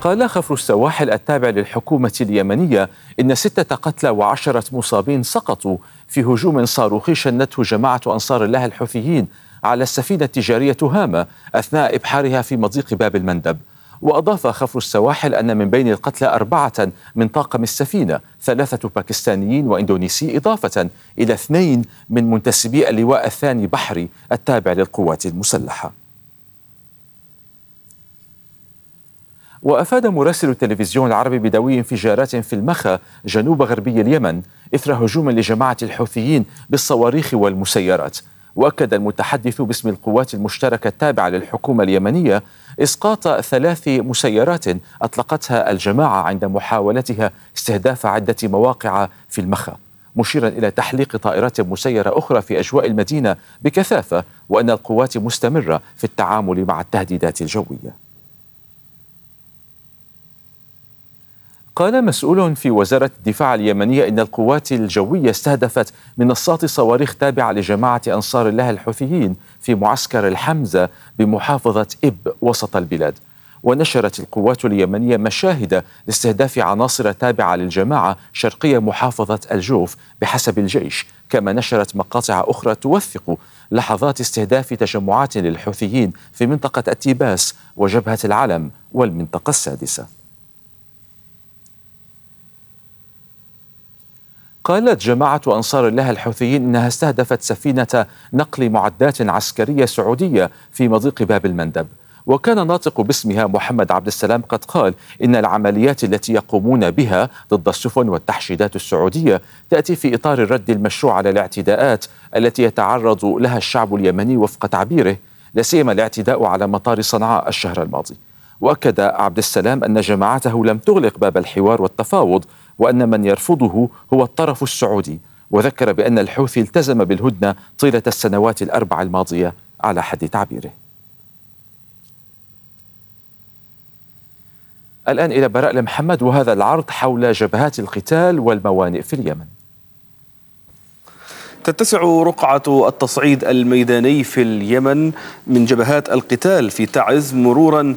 قال خفر السواحل التابع للحكومة اليمنية إن 6 قتلى و10 مصابين سقطوا في هجوم صاروخي شنته جماعة أنصار الله الحوثيين على السفينة التجارية هامة أثناء إبحارها في مضيق باب المندب. وأضاف خفر السواحل أن من بين القتلى 4 من طاقم السفينة، 3 باكستانيين وإندونيسي، إضافة إلى 2 من منتسبي اللواء الثاني بحري التابع للقوات المسلحة. وأفاد مراسل التلفزيون العربي بدوي انفجارات في المخا جنوب غربي اليمن إثر هجوم لجماعة الحوثيين بالصواريخ والمسيرات. وأكد المتحدث باسم القوات المشتركة التابعة للحكومة اليمنية إسقاط 3 مسيرات أطلقتها الجماعة عند محاولتها استهداف عدة مواقع في المخا، مشيرا إلى تحليق طائرات مسيرة أخرى في أجواء المدينة بكثافة، وأن القوات مستمرة في التعامل مع التهديدات الجوية. قال مسؤول في وزارة الدفاع اليمنية إن القوات الجوية استهدفت منصات صواريخ تابعة لجماعة أنصار الله الحوثيين في معسكر الحمزة بمحافظة إب وسط البلاد. ونشرت القوات اليمنية مشاهد لاستهداف عناصر تابعة للجماعة شرقية محافظة الجوف بحسب الجيش، كما نشرت مقاطع أخرى توثق لحظات استهداف تجمعات للحوثيين في منطقة التيباس وجبهة العلم والمنطقة السادسة. قالت جماعة أنصار الله الحوثيين إنها استهدفت سفينة نقل معدات عسكرية سعودية في مضيق باب المندب. وكان ناطق باسمها محمد عبد السلام قد قال إن العمليات التي يقومون بها ضد السفن والتحشيدات السعودية تأتي في إطار الرد المشروع على الاعتداءات التي يتعرض لها الشعب اليمني وفق تعبيره، لا سيما الاعتداء على مطار صنعاء الشهر الماضي. وأكد عبد السلام أن جماعته لم تغلق باب الحوار والتفاوض، وأن من يرفضه هو الطرف السعودي. وذكر بأن الحوثي التزم بالهدنة طيلة السنوات ال4 الماضية على حد تعبيره. الآن إلى براء محمد وهذا العرض حول جبهات القتال والموانئ في اليمن. تتسع رقعة التصعيد الميداني في اليمن من جبهات القتال في تعز مرورا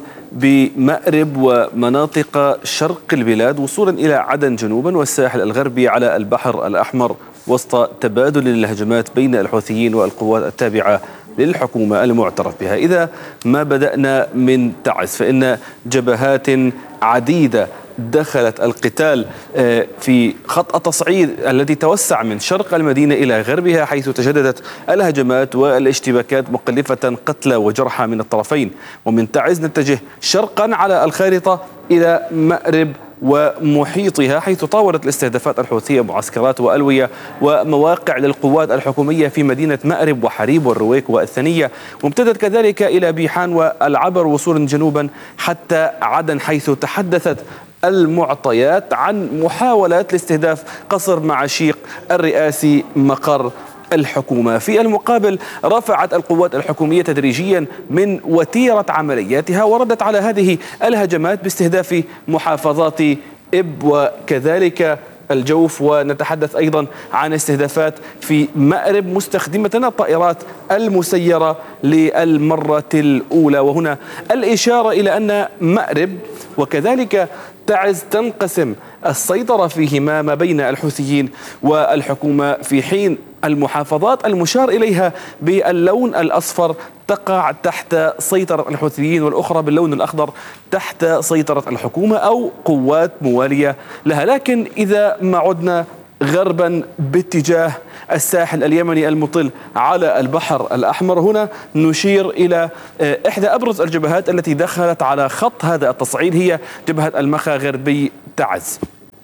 بمأرب ومناطق شرق البلاد وصولا إلى عدن جنوبا والساحل الغربي على البحر الأحمر، وسط تبادل الهجمات بين الحوثيين والقوات التابعة للحكومة المعترف بها. إذا ما بدأنا من تعز فإن جبهات عديدة دخلت القتال في خط التصعيد الذي توسع من شرق المدينة إلى غربها، حيث تجددت الهجمات والاشتباكات مكلفة قتلى وجرحى من الطرفين. ومن تعز نتجه شرقا على الخارطة إلى مأرب ومحيطها، حيث طاولت الاستهدافات الحوثية معسكرات وألوية ومواقع للقوات الحكومية في مدينة مأرب وحريب والرويك والثنية، وامتدت كذلك إلى بيحان والعبر وصولا جنوبا حتى عدن، حيث تحدثت المعطيات عن محاولات لاستهداف قصر معشيق الرئاسي مقر الحكومة. في المقابل رفعت القوات الحكومية تدريجيا من وتيرة عملياتها وردت على هذه الهجمات باستهداف محافظات إب وكذلك الجوف. ونتحدث أيضا عن استهدافات في مأرب مستخدمة الطائرات المسيرة للمرة الأولى. وهنا الإشارة إلى أن مأرب وكذلك تعز تنقسم السيطرة فيهما ما بين الحوثيين والحكومة، في حين المحافظات المشار إليها باللون الأصفر تقع تحت سيطرة الحوثيين والأخرى باللون الأخضر تحت سيطرة الحكومة أو قوات موالية لها. لكن إذا ما عدنا غربا باتجاه الساحل اليمني المطل على البحر الأحمر، هنا نشير إلى إحدى أبرز الجبهات التي دخلت على خط هذا التصعيد، هي جبهة المخا غربي تعز.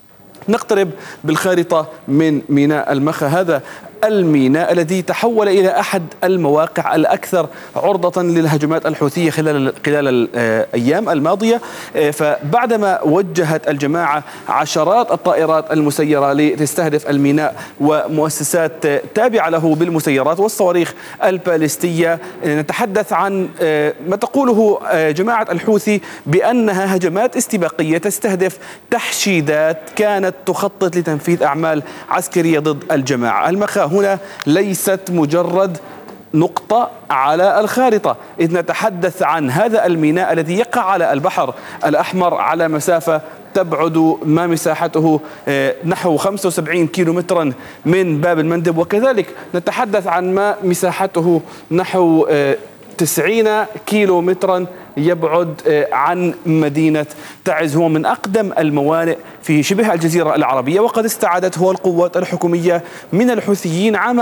نقترب بالخارطة من ميناء المخا، هذا الميناء الذي تحول إلى أحد المواقع الأكثر عرضة للهجمات الحوثية خلال الأيام الماضية. فبعدما وجهت الجماعة عشرات الطائرات المسيرة لتستهدف الميناء ومؤسسات تابعة له بالمسيرات والصواريخ البالستية، نتحدث عن ما تقوله جماعة الحوثي بأنها هجمات استباقية تستهدف تحشيدات كانت تخطط لتنفيذ أعمال عسكرية ضد الجماعة. المخا هنا ليست مجرد نقطة على الخارطة، إذ نتحدث عن هذا الميناء الذي يقع على البحر الأحمر على مسافة تبعد ما مساحته نحو 75 كيلومترا من باب المندب، وكذلك نتحدث عن ما مساحته نحو 90 كيلومترا يبعد عن مدينة تعز. هو من أقدم الموانئ في شبه الجزيرة العربية، وقد استعادته القوات الحكومية من الحوثيين عام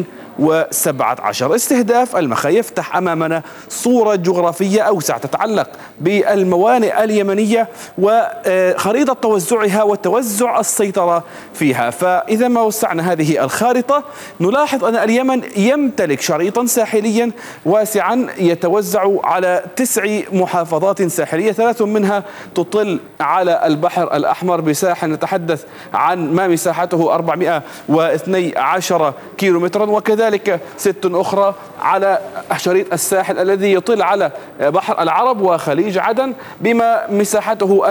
2017. استهداف المخا يفتح أمامنا صورة جغرافية أوسع تتعلق بالموانئ اليمنية وخريطة توزعها وتوزع السيطرة فيها. فإذا ما وسعنا هذه الخارطة نلاحظ أن اليمن يمتلك شريطا ساحليا واسعا يتوزع على 9 محافظات ساحلية، 3 منها تطل على البحر الأحمر بساحل نتحدث عن ما مساحته 412 كيلومترا، وكذلك 6 أخرى على شريط الساحل الذي يطل على بحر العرب وخليج عدن بما مساحته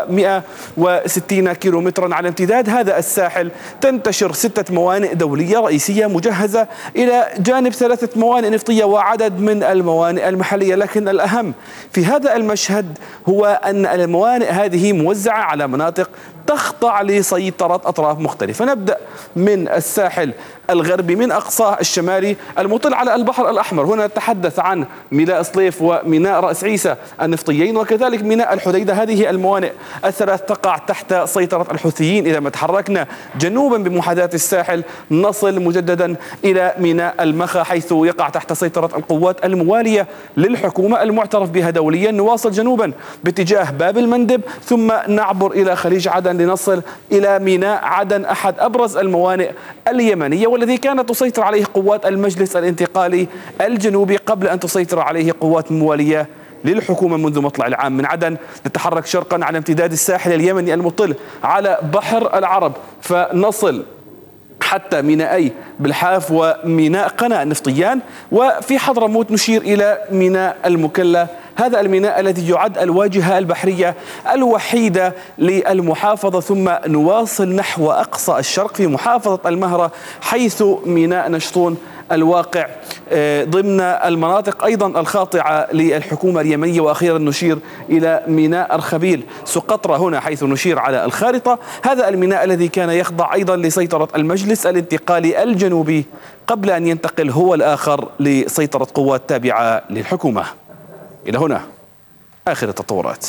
1160 كيلومترا. على امتداد هذا الساحل تنتشر 6 موانئ دولية رئيسية مجهزة إلى جانب 3 موانئ نفطية وعدد من الموانئ المحلية. لكن الأهم في هذا المشهد هو أن الموانئ هذه موزعة على مناطق تخضع لسيطرة أطراف مختلفة. نبدأ من الساحل الغربي من أقصاه الشمالي المطل على البحر الأحمر، هنا نتحدث عن ميناء صليف وميناء رأس عيسى النفطيين وكذلك ميناء الحديدة. هذه الموانئ ال3 تقع تحت سيطرة الحوثيين. إذا ما تحركنا جنوبا بمحاذاة الساحل نصل مجددا إلى ميناء المخا حيث يقع تحت سيطرة القوات الموالية للحكومة المعترف بها دوليا. نواصل جنوبا باتجاه باب المندب ثم نعبر إلى خليج عدن لنصل إلى ميناء عدن، أحد أبرز الموانئ اليمنية والذي كانت تسيطر عليه قوات المجلس الانتقالي الجنوبي قبل أن تسيطر عليه قوات موالية للحكومة منذ مطلع العام. من عدن نتحرك شرقا على امتداد الساحل اليمني المطل على بحر العرب فنصل حتى مينائي بالحاف وميناء قنا النفطيان، وفي حضرموت نشير إلى ميناء المكلا، هذا الميناء الذي يعد الواجهة البحرية الوحيدة للمحافظة. ثم نواصل نحو أقصى الشرق في محافظة المهرة حيث ميناء نشطون الواقع ضمن المناطق أيضا الخاضعة للحكومة اليمنية. وأخيرا نشير إلى ميناء أرخبيل سقطرى هنا حيث نشير على الخارطة، هذا الميناء الذي كان يخضع أيضا لسيطرة المجلس الانتقالي الجنوبي قبل أن ينتقل هو الآخر لسيطرة قوات تابعة للحكومة. إلى هنا آخر التطورات.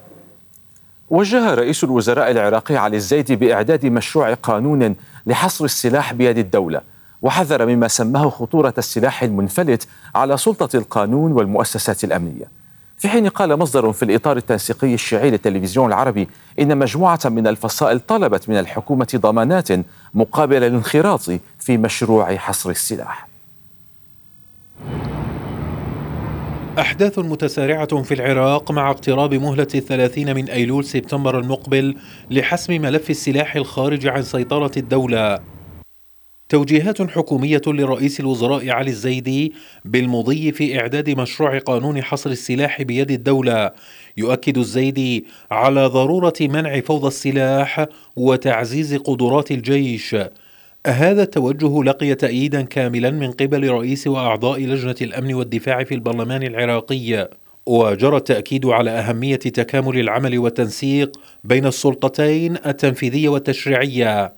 وجه رئيس الوزراء العراقي علي الزيدي بإعداد مشروع قانون لحصر السلاح بيد الدولة، وحذر مما سماه خطورة السلاح المنفلت على سلطة القانون والمؤسسات الأمنية، في حين قال مصدر في الإطار التنسيقي الشيعي للتلفزيون العربي إن مجموعة من الفصائل طلبت من الحكومة ضمانات مقابل الانخراط في مشروع حصر السلاح. أحداث متسارعة في العراق مع اقتراب مهلة 30 من أيلول سبتمبر المقبل لحسم ملف السلاح الخارج عن سيطرة الدولة. توجيهات حكومية لرئيس الوزراء علي الزيدي بالمضي في إعداد مشروع قانون حصر السلاح بيد الدولة. يؤكد الزيدي على ضرورة منع فوضى السلاح وتعزيز قدرات الجيش. هذا التوجه لقي تأييدا كاملا من قبل رئيس وأعضاء لجنة الأمن والدفاع في البرلمان العراقي، وجرى التأكيد على أهمية تكامل العمل والتنسيق بين السلطتين التنفيذية والتشريعية.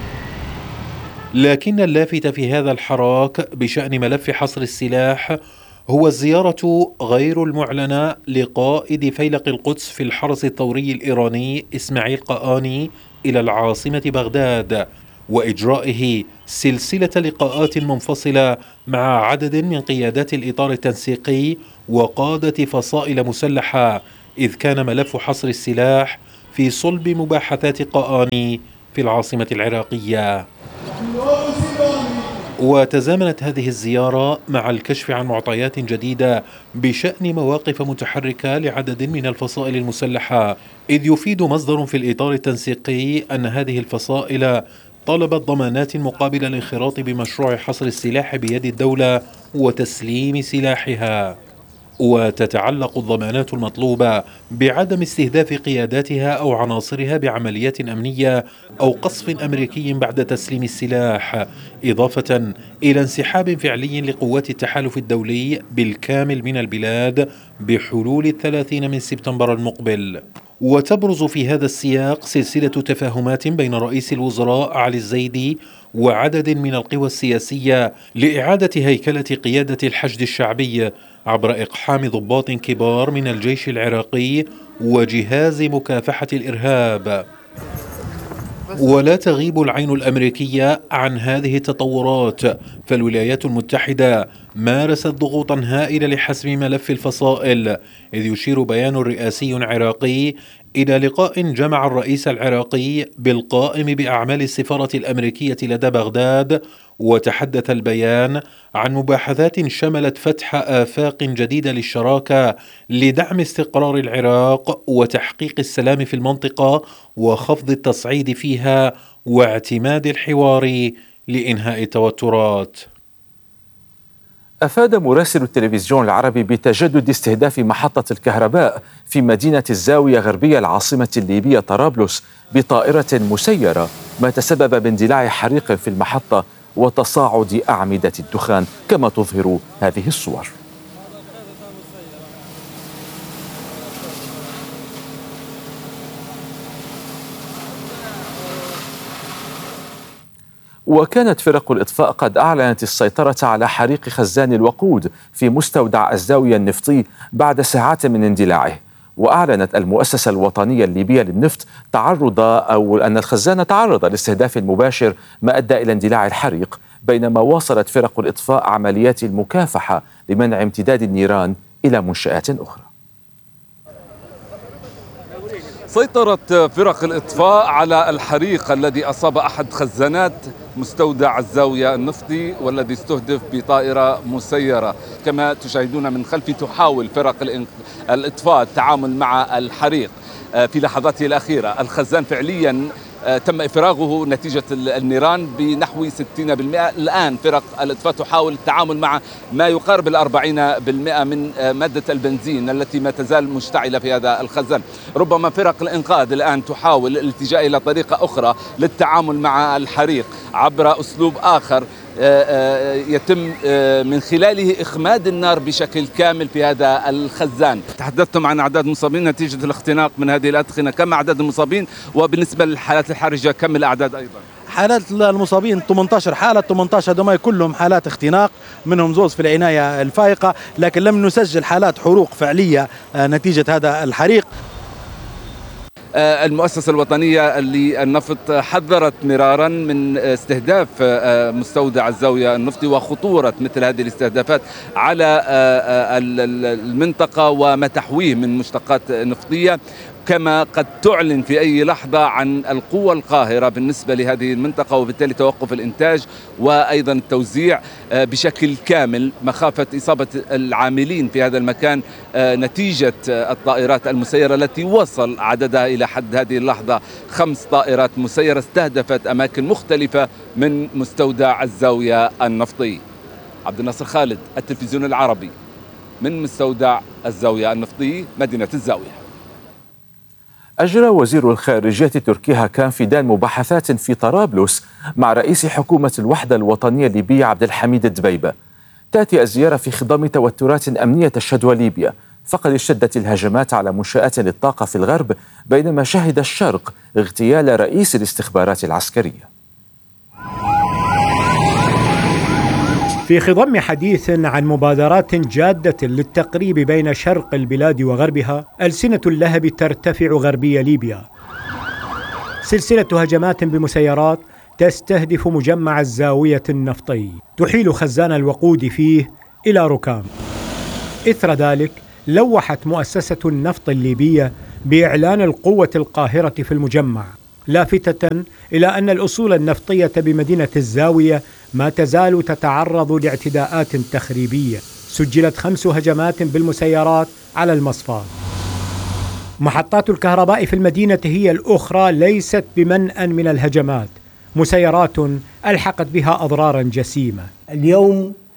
لكن اللافت في هذا الحراك بشأن ملف حصر السلاح هو الزيارة غير المعلنة لقائد فيلق القدس في الحرس الثوري الإيراني إسماعيل قآني إلى العاصمة بغداد، وإجرائه سلسلة لقاءات منفصلة مع عدد من قيادات الإطار التنسيقي وقادة فصائل مسلحة، إذ كان ملف حصر السلاح في صلب مباحثات قآني في العاصمة العراقية. وتزامنت هذه الزيارة مع الكشف عن معطيات جديدة بشأن مواقف متحركة لعدد من الفصائل المسلحة، إذ يفيد مصدر في الإطار التنسيقي أن هذه الفصائل طلبت ضمانات مقابل الانخراط بمشروع حصر السلاح بيد الدولة وتسليم سلاحها. وتتعلق الضمانات المطلوبة بعدم استهداف قياداتها أو عناصرها بعمليات أمنية أو قصف أمريكي بعد تسليم السلاح، إضافة إلى انسحاب فعلي لقوات التحالف الدولي بالكامل من البلاد بحلول 30 من سبتمبر المقبل. وتبرز في هذا السياق سلسلة تفاهمات بين رئيس الوزراء علي الزيدي وعدد من القوى السياسية لإعادة هيكلة قيادة الحشد الشعبي عبر إقحام ضباط كبار من الجيش العراقي وجهاز مكافحة الإرهاب. ولا تغيب العين الأمريكية عن هذه التطورات، فالولايات المتحدة مارست ضغوطا هائلة لحسم ملف الفصائل، إذ يشير بيان رئاسي عراقي إلى لقاء جمع الرئيس العراقي بالقائم بأعمال السفارة الأمريكية لدى بغداد، وتحدث البيان عن مباحثات شملت فتح آفاق جديدة للشراكة لدعم استقرار العراق وتحقيق السلام في المنطقة وخفض التصعيد فيها واعتماد الحوار لإنهاء التوترات. أفاد مراسل التلفزيون العربي بتجدد استهداف محطة الكهرباء في مدينة الزاوية غربية العاصمة الليبية طرابلس بطائرة مسيرة، ما تسبب باندلاع حريق في المحطة وتصاعد أعمدة الدخان كما تظهر هذه الصور. وكانت فرق الإطفاء قد أعلنت السيطرة على حريق خزان الوقود في مستودع الزاوية النفطي بعد ساعات من اندلاعه. وأعلنت المؤسسة الوطنية الليبية للنفط أن الخزان تعرض لاستهداف مباشر ما أدى إلى اندلاع الحريق، بينما واصلت فرق الإطفاء عمليات المكافحة لمنع امتداد النيران إلى منشآت أخرى. سيطرت فرق الإطفاء على الحريق الذي أصاب أحد خزانات مستودع الزاوية النفطي والذي استهدف بطائرة مسيرة. كما تشاهدون من خلفي تحاول فرق الإطفاء التعامل مع الحريق في لحظاته الأخيرة. الخزان فعليا تم إفراغه نتيجة النيران بنحو 60%. الآن فرق الإطفاء تحاول التعامل مع ما يقارب 40% من مادة البنزين التي ما تزال مشتعلة في هذا الخزان. ربما فرق الإنقاذ الآن تحاول الالتجاء إلى طريقة أخرى للتعامل مع الحريق عبر أسلوب آخر يتم من خلاله إخماد النار بشكل كامل في هذا الخزان. تحدثتم عن أعداد المصابين نتيجة الاختناق من هذه الأدخنة، كم أعداد المصابين؟ وبالنسبة للحالات الحرجة كم الأعداد أيضا؟ حالات المصابين 18 حالة، 18 هذول كلهم حالات اختناق، منهم زوز في العناية الفائقة، لكن لم نسجل حالات حروق فعلية نتيجة هذا الحريق. المؤسسة الوطنية للنفط حذرت مرارا من استهداف مستودع الزاوية النفطي وخطورة مثل هذه الاستهدافات على المنطقة وما تحويه من مشتقات نفطية، كما قد تعلن في أي لحظة عن القوة القاهرة بالنسبة لهذه المنطقة، وبالتالي توقف الإنتاج وأيضا التوزيع بشكل كامل مخافة إصابة العاملين في هذا المكان نتيجة الطائرات المسيرة التي وصل عددها إلى حد هذه اللحظة 5 طائرات مسيرة استهدفت أماكن مختلفة من مستودع الزاوية النفطي. عبد الناصر خالد، التلفزيون العربي، من مستودع الزاوية النفطي، مدينة الزاوية. أجرى وزير الخارجية التركي هاكان فيدان مباحثات في طرابلس مع رئيس حكومة الوحدة الوطنية الليبية عبد الحميد الدبيبة. تأتي الزيارة في خضم توترات أمنية تشهدها ليبيا، فقد اشتدت الهجمات على منشآت للطاقة في الغرب، بينما شهد الشرق اغتيال رئيس الاستخبارات العسكرية. في خضم حديث عن مبادرات جادة للتقريب بين شرق البلاد وغربها، ألسنة اللهب ترتفع غربي ليبيا. سلسلة هجمات بمسيرات تستهدف مجمع الزاوية النفطي، تحيل خزان الوقود فيه إلى ركام. إثر ذلك لوحت مؤسسة النفط الليبية بإعلان القوة القاهرة في المجمع، لافتة إلى أن الأصول النفطية بمدينة الزاوية ما تزال تتعرض لاعتداءات تخريبية. سجلت 5 هجمات بالمسيرات على المصفاة. محطات الكهرباء في المدينة هي الأخرى ليست بمنأى من الهجمات، مسيرات ألحقت بها أضرارا جسيمة. اليوم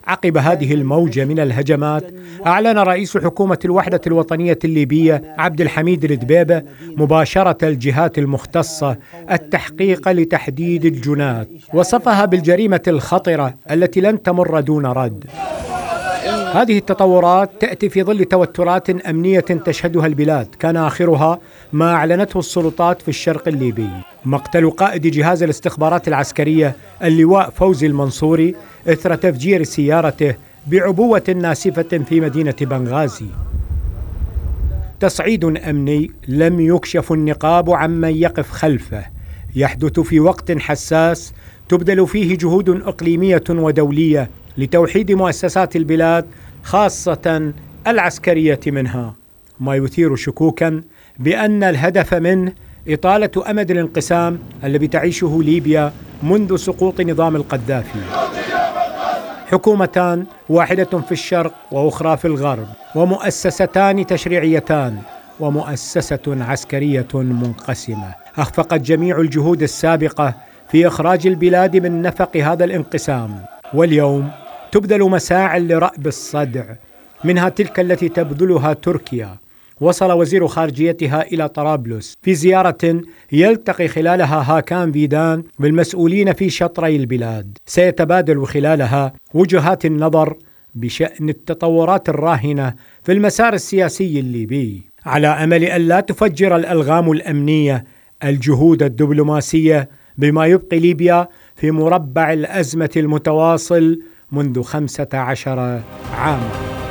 عقب هذه الموجة من الهجمات أعلن رئيس حكومة الوحدة الوطنية الليبية عبد الحميد الدبيبة مباشرة الجهات المختصة التحقيق لتحديد الجنات، وصفها بالجريمة الخطرة التي لن تمر دون رد. هذه التطورات تأتي في ظل توترات أمنية تشهدها البلاد، كان آخرها ما أعلنته السلطات في الشرق الليبي: مقتل قائد جهاز الاستخبارات العسكرية اللواء فوزي المنصوري إثر تفجير سيارته بعبوة ناسفة في مدينة بنغازي. تصعيد أمني لم يكشف النقاب عمن يقف خلفه، يحدث في وقت حساس تبذل فيه جهود إقليمية ودولية لتوحيد مؤسسات البلاد خاصة العسكرية منها، ما يثير شكوكا بأن الهدف منه إطالة أمد الانقسام الذي تعيشه ليبيا منذ سقوط نظام القذافي. حكومتان، واحدة في الشرق وأخرى في الغرب، ومؤسستان تشريعيتان ومؤسسة عسكرية منقسمة، أخفقت جميع الجهود السابقة في إخراج البلاد من نفق هذا الانقسام، واليوم تبذل مساع لرأب الصدع، منها تلك التي تبذلها تركيا. وصل وزير خارجيتها إلى طرابلس في زيارة يلتقي خلالها هاكان فيدان بالمسؤولين في شطري البلاد، سيتبادل خلالها وجهات النظر بشأن التطورات الراهنة في المسار السياسي الليبي، على أمل أن لا تفجر الألغام الأمنية الجهود الدبلوماسية بما يبقي ليبيا في مربع الأزمة المتواصل منذ 15 عاما.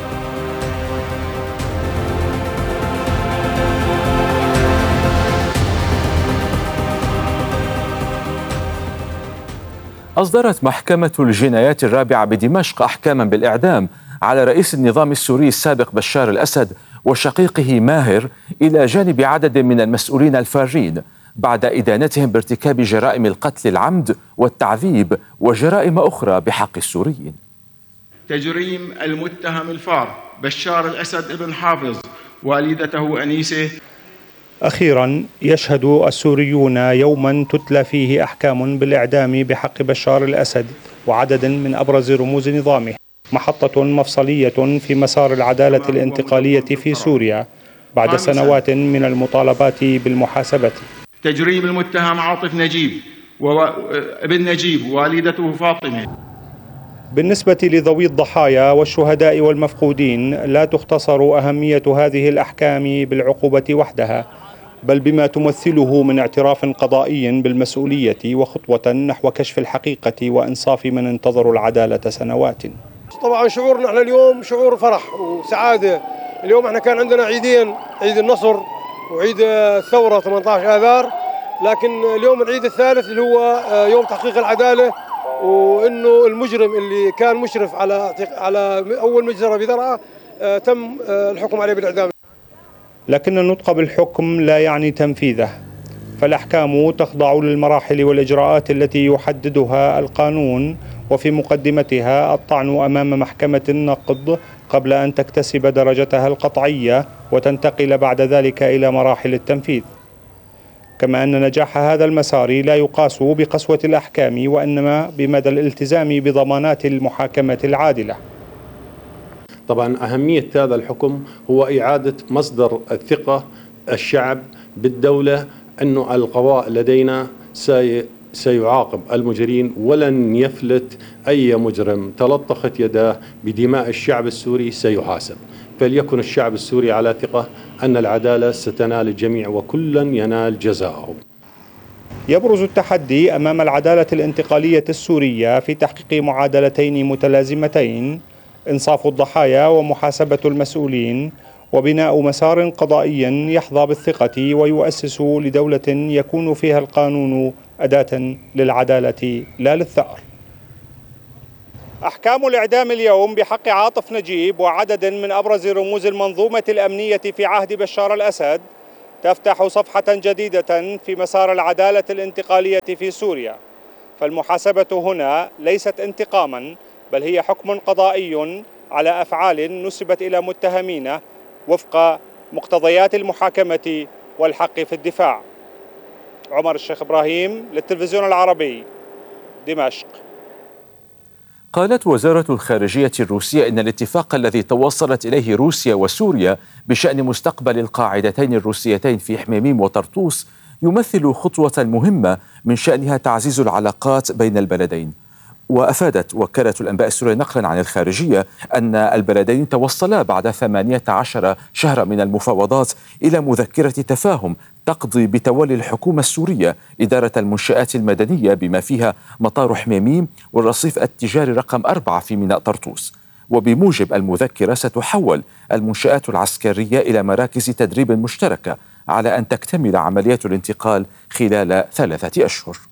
أصدرت محكمة الجنايات الرابعة بدمشق أحكاما بالإعدام على رئيس النظام السوري السابق بشار الأسد وشقيقه ماهر إلى جانب عدد من المسؤولين الفارين بعد إدانتهم بارتكاب جرائم القتل العمد والتعذيب وجرائم أخرى بحق السوريين. تجريم المتهم الفار بشار الأسد ابن حافظ والدته أنيسة. أخيرا يشهد السوريون يوما تتلى فيه أحكام بالإعدام بحق بشار الأسد وعدد من أبرز رموز نظامه، محطة مفصلية في مسار العدالة الانتقالية في سوريا بعد سنوات من المطالبات بالمحاسبة. تجريم المتهم عاطف نجيب وابن نجيب والدته فاطمة. بالنسبة لذوي الضحايا والشهداء والمفقودين لا تختصر أهمية هذه الأحكام بالعقوبة وحدها، بل بما تمثله من اعتراف قضائي بالمسؤولية وخطوة نحو كشف الحقيقة وإنصاف من انتظروا العدالة سنوات. طبعا شعورنا احنا اليوم شعور فرح وسعادة. اليوم احنا كان عندنا عيدين، عيد النصر وعيد الثورة 18 آذار، لكن اليوم العيد الثالث اللي هو يوم تحقيق العدالة، وانه المجرم اللي كان مشرف على اول مجزرة بذرعة تم الحكم عليه بالإعدام. لكن النطق بالحكم لا يعني تنفيذه، فالأحكام تخضع للمراحل والإجراءات التي يحددها القانون، وفي مقدمتها الطعن أمام محكمة النقض قبل أن تكتسب درجتها القطعية وتنتقل بعد ذلك إلى مراحل التنفيذ. كما أن نجاح هذا المسار لا يقاس بقسوة الأحكام، وإنما بمدى الالتزام بضمانات المحاكمة العادلة. طبعا أهمية هذا الحكم هو إعادة مصدر الثقة الشعب بالدولة، أنه القضاء لدينا سيعاقب المجرمين، ولن يفلت أي مجرم تلطخت يداه بدماء الشعب السوري سيحاسب. فليكن الشعب السوري على ثقة أن العدالة ستنال الجميع وكلا ينال جزاءه. يبرز التحدي أمام العدالة الانتقالية السورية في تحقيق معادلتين متلازمتين: إنصاف الضحايا ومحاسبة المسؤولين، وبناء مسار قضائي يحظى بالثقة ويؤسس لدولة يكون فيها القانون أداة للعدالة لا للثأر. أحكام الإعدام اليوم بحق عاطف نجيب وعدد من أبرز رموز المنظومة الأمنية في عهد بشار الأسد تفتح صفحة جديدة في مسار العدالة الانتقالية في سوريا. فالمحاسبة هنا ليست انتقاما، بل هي حكم قضائي على أفعال نسبت إلى متهمين وفق مقتضيات المحاكمة والحق في الدفاع. عمر الشيخ إبراهيم للتلفزيون العربي، دمشق. قالت وزارة الخارجية الروسية إن الاتفاق الذي توصلت إليه روسيا وسوريا بشأن مستقبل القاعدتين الروسيتين في حميميم وطرطوس يمثل خطوة مهمة من شأنها تعزيز العلاقات بين البلدين. وأفادت وكالة الأنباء السورية نقلا عن الخارجية أن البلدين توصلا بعد 18 شهرا من المفاوضات إلى مذكرة تفاهم تقضي بتولي الحكومة السورية إدارة المنشآت المدنية بما فيها مطار حميميم والرصيف التجاري رقم 4 في ميناء طرطوس. وبموجب المذكرة ستحول المنشآت العسكرية إلى مراكز تدريب مشتركة على أن تكتمل عمليات الانتقال خلال 3 أشهر.